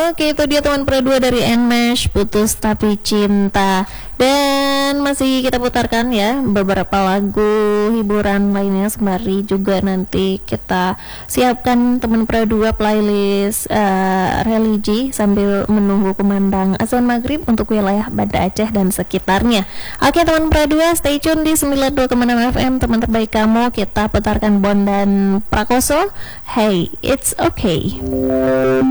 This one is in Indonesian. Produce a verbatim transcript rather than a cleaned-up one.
Oke, itu dia teman Pro dua dari Nmesh, Putus Tapi Cinta. Dan masih kita putarkan ya beberapa lagu hiburan lainnya sembari juga nanti kita siapkan teman Pro dua playlist uh, religi sambil menunggu kumandang azan maghrib untuk wilayah Banda Aceh dan sekitarnya. Oke teman Pro dua, stay tune di sembilan puluh dua koma enam F M, teman terbaik kamu. Kita putarkan Bond dan Prakoso, Hey It's Okay.